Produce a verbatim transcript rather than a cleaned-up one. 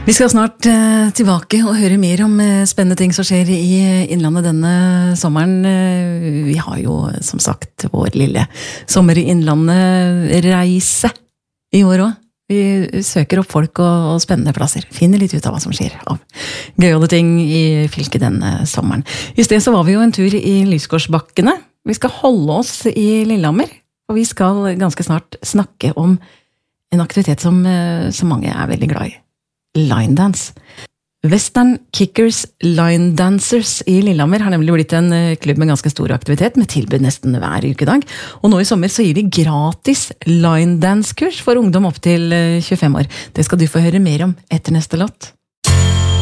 Vi skal snart eh, tilbake og høre mer om eh, spennende ting som skjer i Innlandet denne sommeren. Eh, vi har jo, som sagt, vår lille sommer i Innlandet-reise i år også. Vi søker opp folk og, og spennende plasser. Finner litt ut av hva som skjer av gøyale ting i fylket denne sommeren. I sted så var vi jo en tur i Lysgårdsbakkene. Vi skal holde oss i Lillehammer, og vi skal ganske snart snakke om en aktivitet som, eh, som mange er veldig glad i. Line dance. Western Kickers Line Dancers i Lillehammer har nemlig blitt en klubb med ganske stor aktivitet, med tilbud nesten hver ukedag. Og nå i sommer så gir de gratis line dance-kurs for ungdom opp til tjuefem år. Det skal du få høre mer om etter neste låt.